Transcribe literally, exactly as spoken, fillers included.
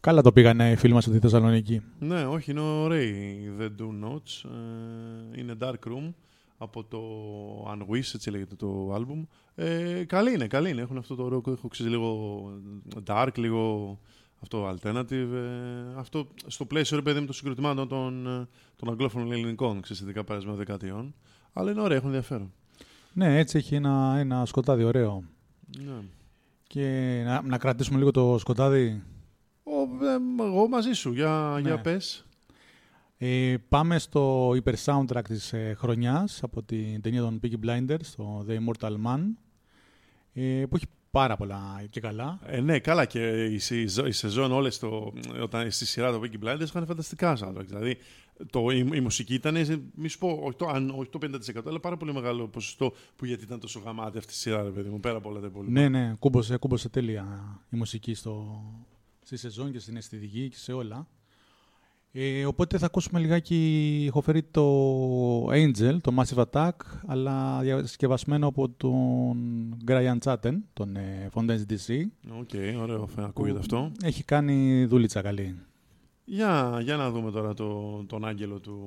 Καλά το πήγανε οι φίλοι μας στη Θεσσαλονίκη. Ναι, όχι, είναι ωραίοι οι The Do Notes. Ε, είναι Dark Room από το Unwish, έτσι λέγεται το άλμπουμ. Ε, καλή είναι, καλή είναι. Έχουν αυτό το ωραίο, έχω ξέρει λίγο dark, λίγο αυτό alternative. Ε, αυτό στο πλαίσιο, ρε παιδί, με το συγκροτημάτων των, των αγγλόφωνων ελληνικών, ξέρεις, ειδικά περασμένων δεκαετιών. Αλλά είναι ωραία, έχουν ενδιαφέρον. Ναι, έτσι έχει ένα, ένα σκοτάδι ωραίο. Ναι. Και να, να κρατήσουμε λίγο το σκοτάδι. Ο, ε, εγώ μαζί σου, για, Ναι. για πες. Ε, πάμε στο υπερ soundtrack της ε, χρονιάς από την ταινία των Peaky Blinders, το The Immortal Man, ε, που έχει πάρα πολλά και καλά. Ε, ναι, καλά, και η, η, η σεζόν όλες το, όταν στη σειρά το Peaky Blinders είχαν φανταστικά soundtrack. Δηλαδή το, η, η μουσική ήταν, μη σου πω, όχι το, αν, όχι το πενήντα τοις εκατό, αλλά πάρα πολύ μεγάλο ποσοστό που γιατί ήταν τόσο γαμάτη αυτή η σειρά, ρε παιδί μου, πέρα από όλα τα υπόλοιπα. Ναι, ναι, κούμπωσε, κούμπωσε τέλεια η μουσική στο, στη σεζόν και στην αισθητική και σε όλα. Ε, οπότε θα ακούσουμε λιγάκι, έχω φέρει το Angel, το Massive Attack, αλλά διασκευασμένο από τον Brian Chatten, τον ε, Fontaine's ντι σι. Οκ, okay, ωραίο, ακούγεται αυτό. Έχει κάνει δουλίτσα καλή. Για, για να δούμε τώρα το, τον άγγελο του